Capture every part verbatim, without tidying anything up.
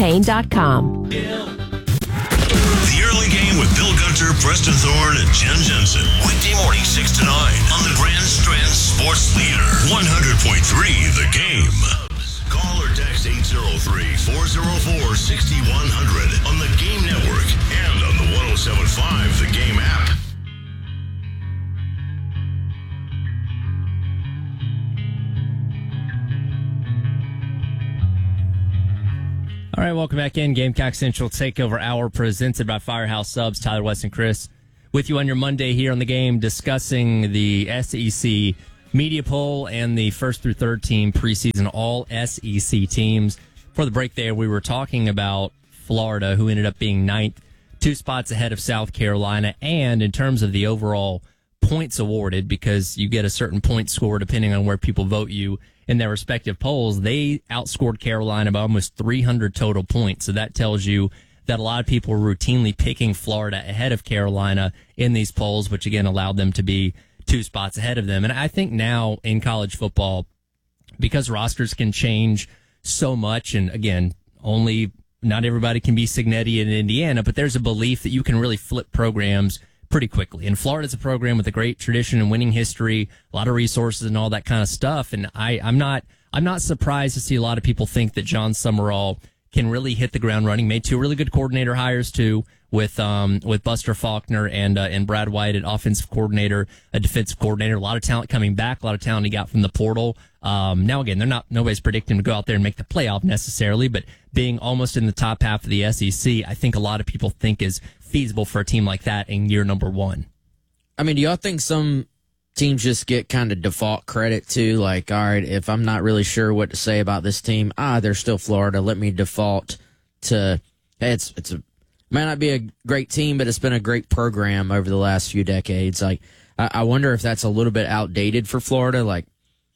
Pain dot com. The Early Game with Bill Gunter, Preston Thorne, and Jen Jensen. Weekday morning, six to nine on the Grand Strand Sports Leader. one hundred point three The Game. Call or text eight zero three, four zero four, six one zero zero on the Game Network and on the one oh seven point five The Game app. All right, welcome back in. Gamecock Central Takeover Hour presented by Firehouse Subs. Tyler, West, and Chris with you on your Monday here on the Game, discussing the S E C media poll and the first through third team preseason all S E C teams. For the break there, we were talking about Florida, who ended up being ninth, two spots ahead of South Carolina, and in terms of the overall points awarded, because you get a certain point score depending on where people vote you in their respective polls, they outscored Carolina by almost three hundred total points. So that tells you that a lot of people were routinely picking Florida ahead of Carolina in these polls, which again allowed them to be two spots ahead of them. And I think now in college football, because rosters can change so much, and again, only not everybody can be Cignetti in Indiana, but there's a belief that you can really flip programs pretty quickly. And Florida's a program with a great tradition and winning history, a lot of resources and all that kind of stuff. And I, I'm not, I'm not surprised to see a lot of people think that John Summerall can really hit the ground running. Made two really good coordinator hires too, with um with Buster Faulkner and uh, and Brad White, an offensive coordinator, a defensive coordinator. A lot of talent coming back, a lot of talent he got from the portal. Um, now again, they're not nobody's predicting to go out there and make the playoff necessarily, but being almost in the top half of the S E C, I think a lot of people think is feasible for a team like that in year number one. I mean, do y'all think some teams just get kind of default credit too? Like, all right, if I'm not really sure what to say about this team, ah, they're still Florida. Let me default to, hey, it's, it's a, might not be a great team, but it's been a great program over the last few decades. Like, I, I wonder if that's a little bit outdated for Florida. Like,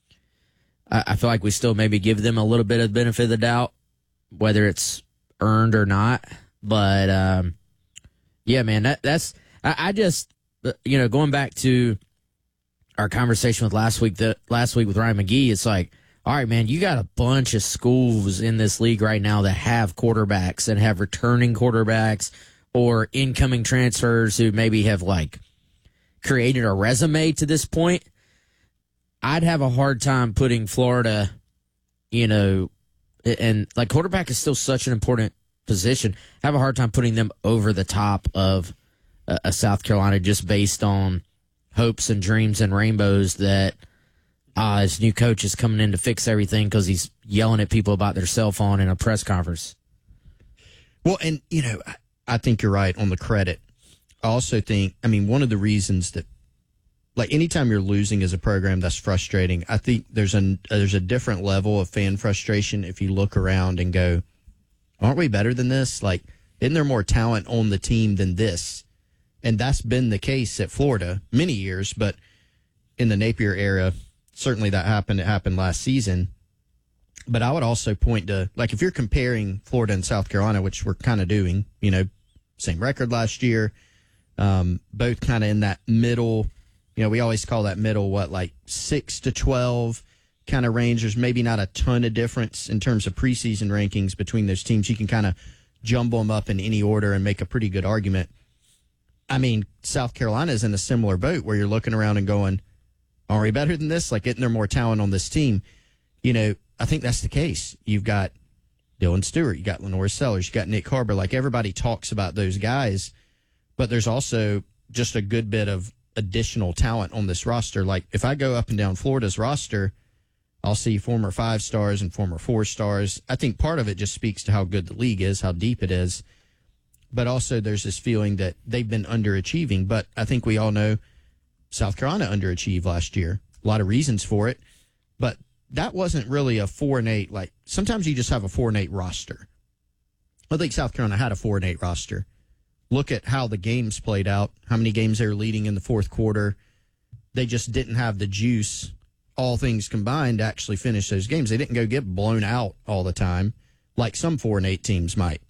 I, I feel like we still maybe give them a little bit of benefit of the doubt, whether it's earned or not. But, um, yeah, man, that, that's, I, I just, you know, going back to our conversation with last week, the last week with Ryan McGee, it's like, all right, man, you got a bunch of schools in this league right now that have quarterbacks and have returning quarterbacks or incoming transfers who maybe have like created a resume to this point. I'd have a hard time putting Florida, you know, and like quarterback is still such an important position. I have a hard time putting them over the top of a, a South Carolina just based on hopes and dreams and rainbows that uh, his new coach is coming in to fix everything because he's yelling at people about their cell phone in a press conference. Well, and, you know, I, I think you're right on the credit. I also think, I mean, one of the reasons that, like, anytime you're losing as a program, that's frustrating. I think there's a, there's a different level of fan frustration if you look around and go, aren't we better than this? Like, isn't there more talent on the team than this? And that's been the case at Florida many years, but in the Napier era, certainly that happened. It happened last season. But I would also point to, like, if you're comparing Florida and South Carolina, which we're kind of doing, you know, same record last year, um, both kind of in that middle, you know, we always call that middle, what, like six to twelve kind of range. There's maybe not a ton of difference in terms of preseason rankings between those teams. You can kind of jumble them up in any order and make a pretty good argument. I mean, South Carolina is in a similar boat where you're looking around and going, are we better than this? Like, isn't there more talent on this team? You know, I think that's the case. You've got Dylan Stewart, you got Lenore Sellers, you got Nick Harbor. Like, everybody talks about those guys, but there's also just a good bit of additional talent on this roster. Like, if I go up and down Florida's roster, I'll see former five stars and former four stars. I think part of it just speaks to how good the league is, how deep it is. But also there's this feeling that they've been underachieving. But I think we all know South Carolina underachieved last year. A lot of reasons for it. But that wasn't really a four and eight. Like, sometimes you just have a four and eight roster. I think South Carolina had a four and eight roster. Look at how the games played out, how many games they were leading in the fourth quarter. They just didn't have the juice, all things combined, to actually finish those games. They didn't go get blown out all the time like some four and eight teams might.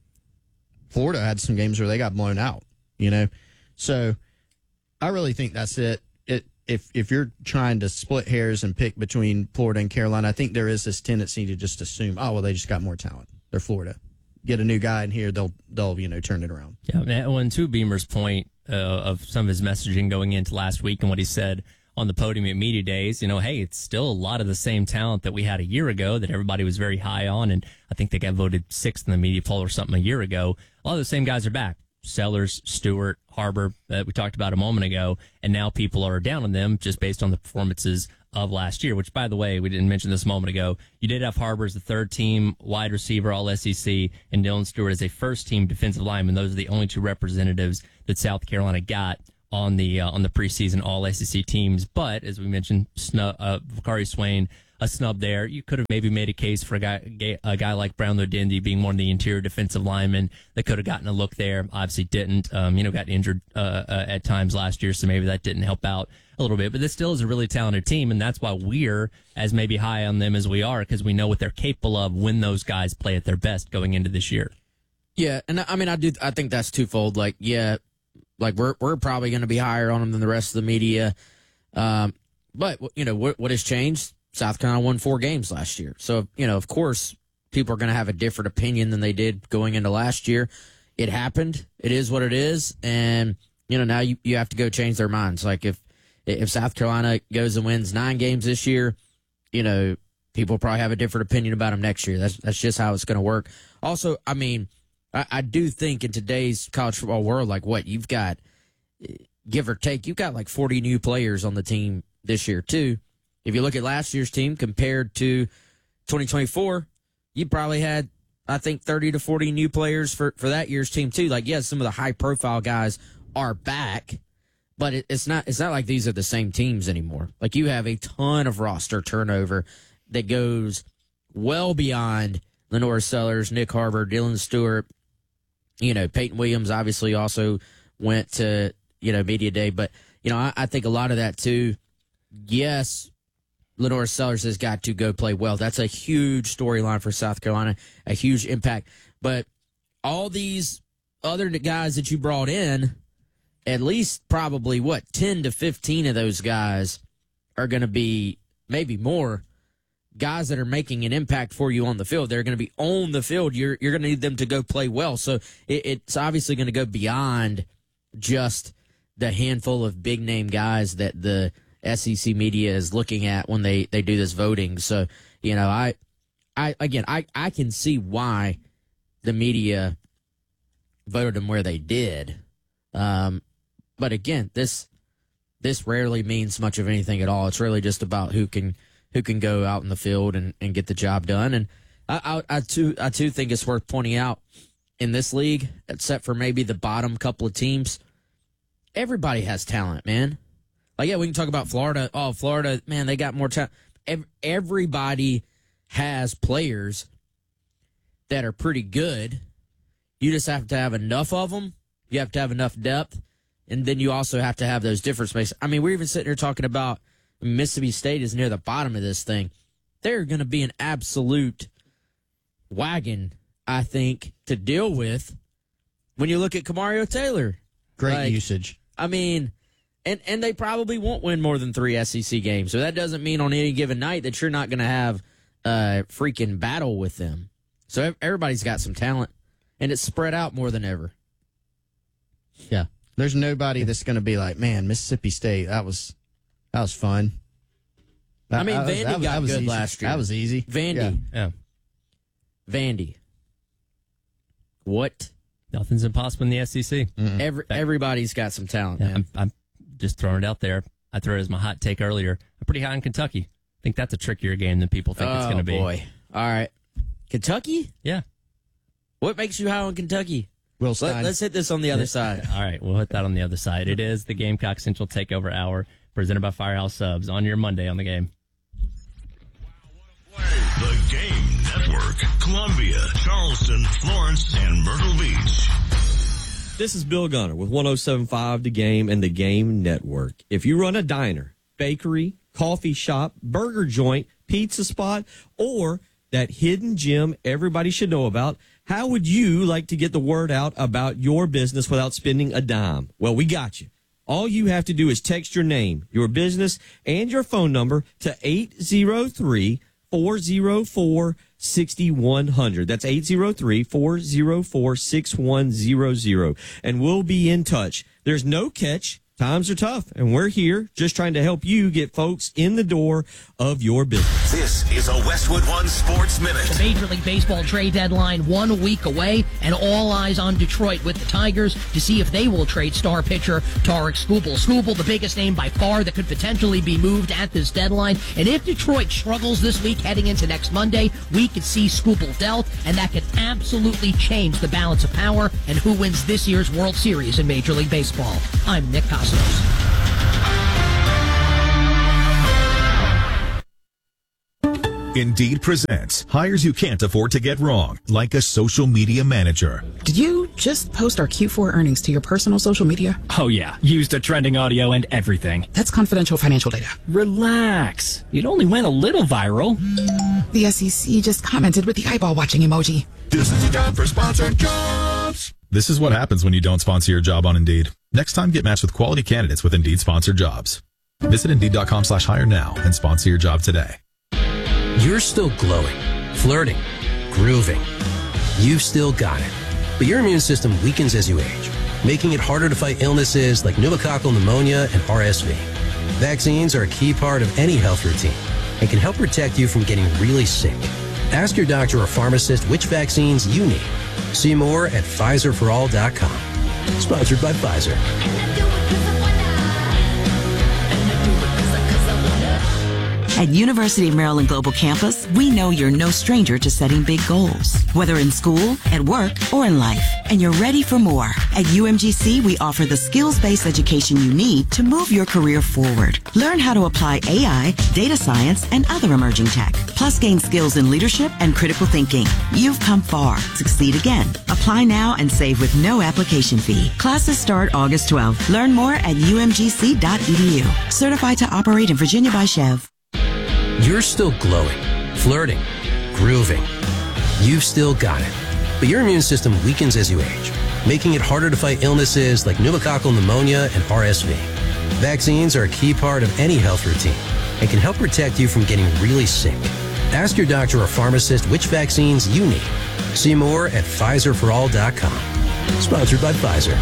Florida had some games where they got blown out, you know. So I really think that's it. It if if you're trying to split hairs and pick between Florida and Carolina, I think there is this tendency to just assume, oh, well, they just got more talent. They're Florida. get a new guy in here, they'll they'll you know turn it around. Yeah, and well, to Beamer's point uh, of some of his messaging going into last week and what he said on the podium at media days, you know, hey, it's still a lot of the same talent that we had a year ago that everybody was very high on, and I think they got voted sixth in the media poll or something a year ago. A lot of the same guys are back. Sellers, Stewart, Harbor, that we talked about a moment ago, and now people are down on them just based on the performances of last year, which, by the way, we didn't mention this a moment ago. You did have Harbor as the third team wide receiver, all S E C, and Dylan Stewart as a first team defensive lineman. Those are the only two representatives that South Carolina got on the uh, on the preseason all S E C teams. But as we mentioned, snub, uh, Vakari Swain, a snub there. You could have maybe made a case for a guy a guy like Brownlow Dindy being one of the interior defensive linemen that could have gotten a look there. Obviously didn't. Um, you know, got injured uh, uh, at times last year, so maybe that didn't help out a little bit. But this still is a really talented team, and that's why we're as maybe high on them as we are, because we know what they're capable of when those guys play at their best going into this year. Yeah, and I mean, I do. I think that's twofold. Like, yeah, like we're we're probably going to be higher on them than the rest of the media. Um, but you know what? What has changed? South Carolina won four games last year, so you know, of course, people are going to have a different opinion than they did going into last year. It happened. It is what it is, and you know, now you you have to go change their minds. Like if if South Carolina goes and wins nine games this year, you know, people probably have a different opinion about them next year. That's that's just how it's going to work. Also, I mean. I, I do think in today's college football world, like what you've got, give or take, you've got like forty new players on the team this year too. If you look at last year's team compared to twenty twenty-four, you probably had, I think, thirty to forty new players for, for that year's team too. Like, yes, some of the high profile guys are back, but it, it's not, it's not like these are the same teams anymore. Like you have a ton of roster turnover that goes well beyond Lenore Sellers, Nick Harbor, Dylan Stewart. You know, Peyton Williams obviously also went to, you know, media day. But, you know, I, I think a lot of that, too, yes, Lenore Sellers has got to go play well. That's a huge storyline for South Carolina, a huge impact. But all these other guys that you brought in, at least probably, what, ten to fifteen of those guys are going to be, maybe more, guys that are making an impact for you on the field. They're going to be on the field. You're you're going to need them to go play well. So it, it's obviously going to go beyond just the handful of big name guys that the S E C media is looking at when they, they do this voting. So, you know, I I again I, I can see why the media voted them where they did. Um, but again, this this rarely means much of anything at all. It's really just about who can who can go out in the field and, and get the job done. And I, I, I too, I too think it's worth pointing out in this league, except for maybe the bottom couple of teams, everybody has talent, man. Like, yeah, we can talk about Florida. Oh, Florida, man, they got more talent. Everybody has players that are pretty good. You just have to have enough of them. You have to have enough depth. And then you also have to have those different spaces. I mean, we're even sitting here talking about Mississippi State is near the bottom of this thing. They're going to be an absolute wagon, I think, to deal with when you look at Kamario Taylor. Great like, usage. I mean, and, and they probably won't win more than three S E C games. So that doesn't mean on any given night that you're not going to have a freaking battle with them. So everybody's got some talent, and it's spread out more than ever. Yeah. There's nobody that's going to be like, man, Mississippi State, that was... That was fun. That, I mean, that was, Vandy that was, got that was good easy. last year. That was easy. Vandy. Yeah. Yeah. Vandy. What? Nothing's impossible in the S E C. Mm-mm. Every, everybody's got some talent, Yeah, man. I'm, I'm just throwing it out there. I threw it as my hot take earlier. I'm pretty high on Kentucky. I think that's a trickier game than people think oh, it's going to be. boy. All right. Kentucky? Yeah. What makes you high on Kentucky? Will Let, Stein. let's hit this on the other side. All right, we'll hit that on the other side. It is the Gamecock Central Takeover Hour, presented by Firehouse Subs, on your Monday on the game. The Game Network, Columbia, Charleston, Florence, and Myrtle Beach. This is Bill Gunner with one oh seven point five The Game and The Game Network. If you run a diner, bakery, coffee shop, burger joint, pizza spot, or that hidden gem everybody should know about, how would you like to get the word out about your business without spending a dime? Well, we got you. All you have to do is text your name, your business, and your phone number to eight zero three, four oh four, six one zero zero. That's eight oh three, four oh four, six one zero zero. And we'll be in touch. There's no catch. Times are tough, and we're here just trying to help you get folks in the door of your business. This is a Westwood One Sports Minute. The Major League Baseball trade deadline one week away, and all eyes on Detroit with the Tigers to see if they will trade star pitcher Tarek Skubal. Skubal, the biggest name by far that could potentially be moved at this deadline. And if Detroit struggles this week heading into next Monday, we could see Skubal dealt, and that could absolutely change the balance of power and who wins this year's World Series in Major League Baseball. I'm Nick Costos. Indeed presents hires you can't afford to get wrong, like a social media manager. Did you just post our Q four earnings to your personal social media? Oh yeah, used a trending audio and everything. That's confidential financial data. Relax. It only went a little viral. The S E C just commented with the eyeball watching emoji. This is your time for sponsored jobs. This is what happens when you don't sponsor your job on Indeed. Next time, get matched with quality candidates with Indeed sponsored jobs. Visit Indeed.com slash hire now and sponsor your job today. You're still glowing, flirting, grooving. You've still got it. But your immune system weakens as you age, making it harder to fight illnesses like pneumococcal pneumonia and R S V. Vaccines are a key part of any health routine and can help protect you from getting really sick. Ask your doctor or pharmacist which vaccines you need. See more at Pfizer for all dot com. Sponsored by Pfizer. At University of Maryland Global Campus, we know you're no stranger to setting big goals, whether in school, at work, or in life, and you're ready for more. At U M G C, we offer the skills-based education you need to move your career forward. Learn how to apply A I, data science, and other emerging tech, plus gain skills in leadership and critical thinking. You've come far. Succeed again. Apply now and save with no application fee. Classes start August twelfth. Learn more at U M G C dot E D U. Certified to operate in Virginia by Chev. You're still glowing, flirting, grooving. You've still got it. But your immune system weakens as you age, making it harder to fight illnesses like pneumococcal pneumonia and R S V. Vaccines are a key part of any health routine and can help protect you from getting really sick. Ask your doctor or pharmacist which vaccines you need. See more at Pfizer for all dot com. Sponsored by Pfizer.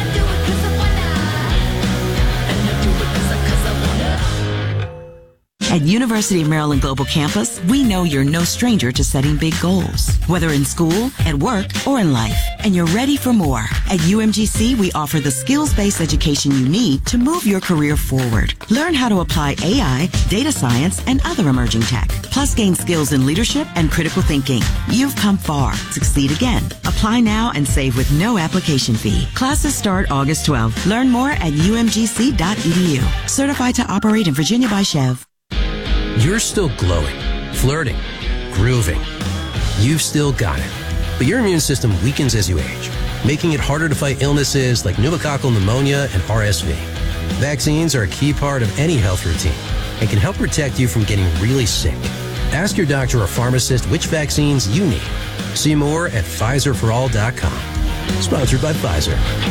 At University of Maryland Global Campus, we know you're no stranger to setting big goals, whether in school, at work, or in life, and you're ready for more. At U M G C, we offer the skills-based education you need to move your career forward. Learn how to apply A I, data science, and other emerging tech, plus gain skills in leadership and critical thinking. You've come far. Succeed again. Apply now and save with no application fee. Classes start August twelfth. Learn more at U M G C dot E D U. Certified to operate in Virginia by Chev. You're still glowing, flirting, grooving. You've still got it. But your immune system weakens as you age, making it harder to fight illnesses like pneumococcal pneumonia and R S V. Vaccines are a key part of any health routine and can help protect you from getting really sick. Ask your doctor or pharmacist which vaccines you need. See more at Pfizer for all dot com. Sponsored by Pfizer.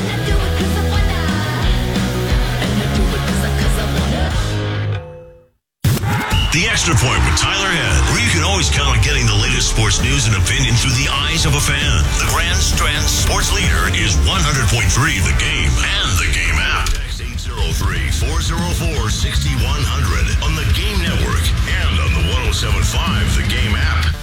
The Extra Point with Tyler Head, where you can always count on getting the latest sports news and opinion through the eyes of a fan. The Grand Strand Sports Leader is one hundred point three The Game and the Game app. Text eight oh three, four oh four, six one zero zero on the Game Network and on the one oh seven point five The Game app.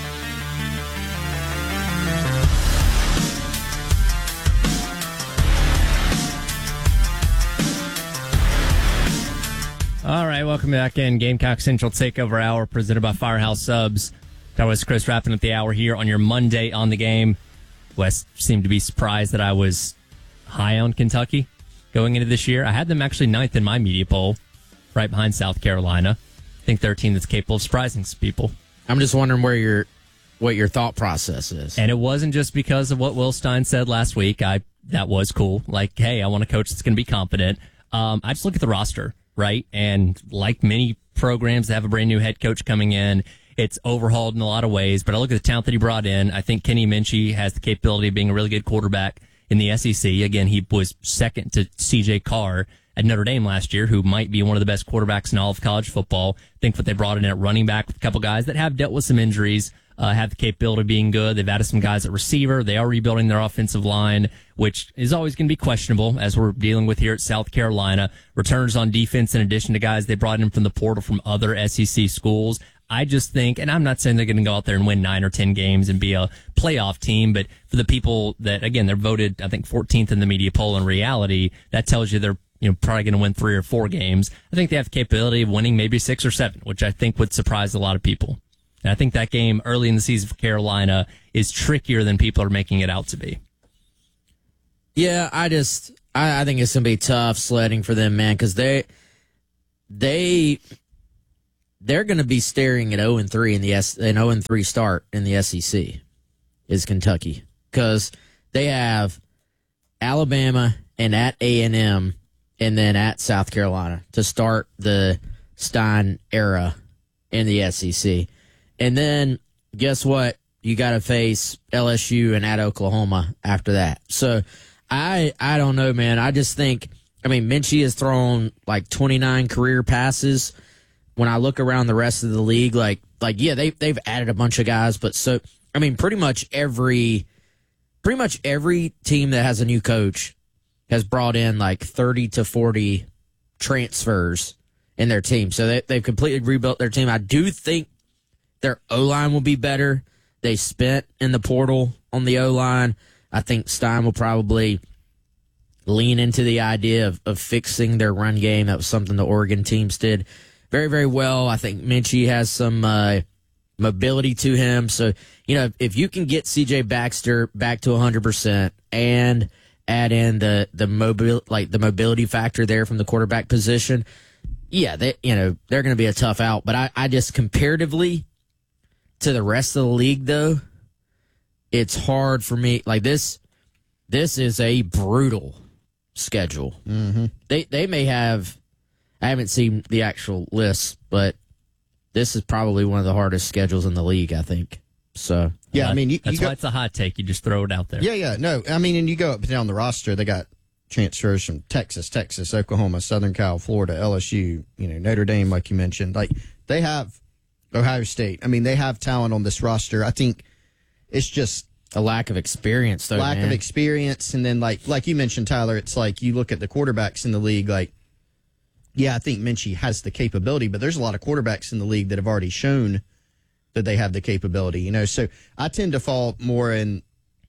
All right, welcome back in. Gamecock Central Takeover Hour presented by Firehouse Subs. That was Chris wrapping up the hour here on your Monday on the Game. Wes seemed to be surprised that I was high on Kentucky going into this year. I had them actually ninth in my media poll, right behind South Carolina. I think they're a team that's capable of surprising some people. I'm just wondering where your what your thought process is. And it wasn't just because of what Will Stein said last week. I that was cool. Like, hey, I want a coach that's going to be competent. Um, I just look at the roster. Right. And like many programs that have a brand new head coach coming in, it's overhauled in a lot of ways. But I look at the talent that he brought in. I think Kenny Minchie has the capability of being a really good quarterback in the S E C. Again, he was second to C J Carr at Notre Dame last year, who might be one of the best quarterbacks in all of college football. I think what they brought in at running back with a couple guys that have dealt with some injuries, uh, have the capability of being good. They've added some guys at receiver. They are rebuilding their offensive line, which is always going to be questionable, as we're dealing with here at South Carolina. Returners on defense, in addition to guys they brought in from the portal from other S E C schools. I just think, and I'm not saying they're going to go out there and win nine or ten games and be a playoff team, but for the people that, again, they're voted, I think, fourteenth in the media poll, in reality, that tells you they're, you know, probably going to win three or four games. I think they have the capability of winning maybe six or seven, which I think would surprise a lot of people. And I think that game early in the season for Carolina is trickier than people are making it out to be. Yeah, I just, I, I think it's going to be tough sledding for them, man, because they, they, they're going to be staring at oh and three in the S, an oh and three start in the S E C is Kentucky, because they have Alabama and at A and M and then at South Carolina to start the Stein era in the S E C. And then guess what? You got to face L S U and at Oklahoma after that. So I I don't know, man. I just think, I mean, Minchie has thrown like twenty-nine career passes. When I look around the rest of the league, like, like yeah, they, they've added a bunch of guys, but so, I mean, pretty much every, pretty much every team that has a new coach has brought in like thirty to forty transfers in their team. So they, they've completely rebuilt their team. I do think their O-line will be better. They spent in the portal on the O-line. I think Stein will probably lean into the idea of, of fixing their run game. That was something the Oregon teams did very, very well. I think Minchie has some uh, mobility to him. So, you know, if you can get C J Baxter back to one hundred percent and add in the the mobile like the mobility factor there from the quarterback position, yeah, they you know they're going to be a tough out. But I, I just comparatively to the rest of the league, though, it's hard for me. Like this, this is a brutal schedule. Mm-hmm. They they may have. I haven't seen the actual list, but this is probably one of the hardest schedules in the league, I think. So yeah, I mean, you, that's you go, why it's a hot take. You just throw it out there. Yeah, yeah, no, I mean, and you go up and down the roster. They got transfers from Texas, Texas, Oklahoma, Southern Cal, Florida, L S U, you know, Notre Dame, like you mentioned. Like they have Ohio State. I mean, they have talent on this roster. I think it's just a lack of experience, though. Lack man. of experience, and then like like you mentioned, Tyler, it's like you look at the quarterbacks in the league, like. Yeah, I think Minchie has the capability, but there's a lot of quarterbacks in the league that have already shown that they have the capability, you know. So I tend to fall more in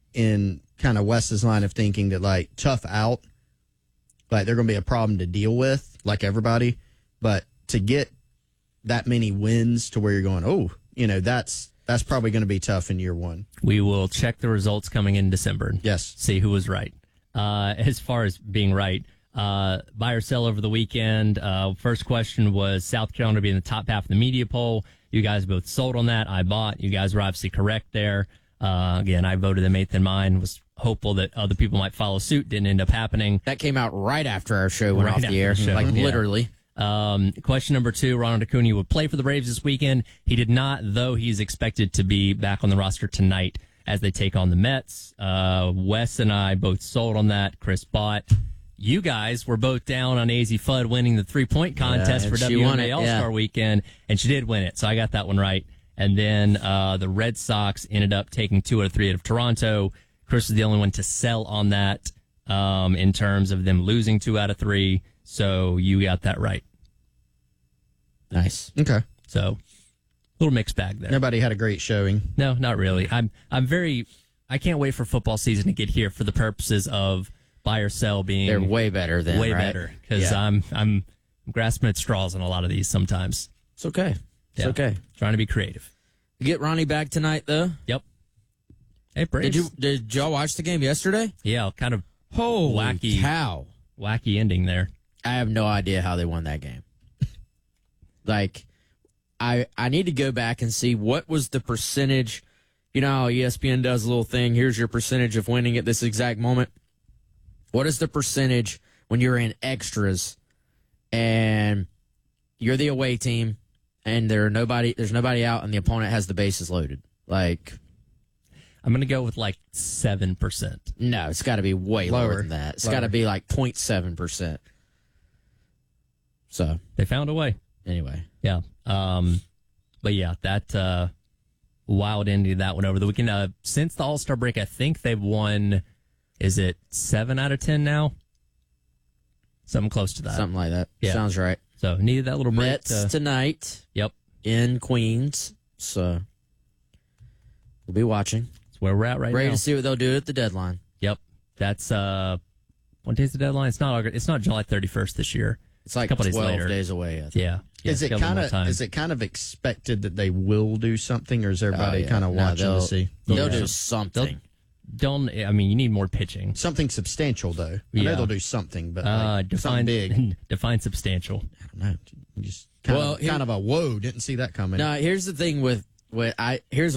in kind of Wes's line of thinking that like tough out, like they're going to be a problem to deal with, like everybody. But to get that many wins to where you're going, oh, you know, that's that's probably going to be tough in year one. We will check the results coming in December. Yes, see who was right. Uh, as far as being right. Uh, buy or sell over the weekend. Uh, first question was South Carolina to be in the top half of the media poll. You guys both sold on that. I bought. You guys were obviously correct there. Uh, again, I voted them eighth in mine. Was hopeful that other people might follow suit. Didn't end up happening. That came out right after our show went right off the air. The like yeah. literally. Um, question number two, Ronald Acuna would play for the Braves this weekend. He did not, though he's expected to be back on the roster tonight as they take on the Mets. Uh, Wes and I both sold on that. Chris bought. You guys were both down on A Z Fudd winning the three-point contest yeah, for W W N N B A All-Star yeah. Weekend, and she did win it, so I got that one right. And then uh, the Red Sox ended up taking two out of three out of Toronto. Chris was the only one to sell on that um, in terms of them losing two out of three, so you got that right. Nice. Okay. So, little mixed bag there. Nobody had a great showing. No, not really. I'm I'm very. I can't wait for football season to get here for the purposes of buy or sell being. They're way better than way right? better because yeah. I'm I'm grasping at straws on a lot of these sometimes. It's okay. It's yeah. okay. Trying to be creative. You get Ronnie back tonight though. Yep. Hey, Braves. Did you did y'all watch the game yesterday? Yeah, kind of. Holy wacky cow! Wacky ending there. I have no idea how they won that game. Like, I I need to go back and see what was the percentage. You know how E S P N does a little thing. Here's your percentage of winning at this exact moment. What is the percentage when you're in extras and you're the away team and there are nobody there's nobody out and the opponent has the bases loaded? Like, I'm gonna go with like seven percent. No, it's got to be way lower, Lower. than that. It's Lower. got to be like zero point seven percent. So they found a way. Anyway, yeah. Um, but yeah, that uh, wild ending that one over the weekend. Uh, since the All Star break, I think they've won. Is it seven out of ten now? Something close to that. Something like that. Yeah. Sounds right. So needed that little break. Mets to, tonight. Yep. In Queens. So we'll be watching. That's where we're at right Ready now. to see what they'll do at the deadline. Yep. That's uh, what day's the deadline? It's not August, it's not July thirty-first this year. It's like a couple twelve days, later. days away. I think. Yeah. yeah. Is it kind of is it kind of expected that they will do something, or is everybody Oh, yeah. kind of No, watching they'll- to see? They'll Yeah. do something. They'll, don't I mean you need more pitching. Something substantial, though. I Yeah. know they'll do something, but Uh, like, define something big. define substantial. I don't know. Just kind Well, of here- kind of a whoa. Didn't see that coming. No, here's the thing with with I here's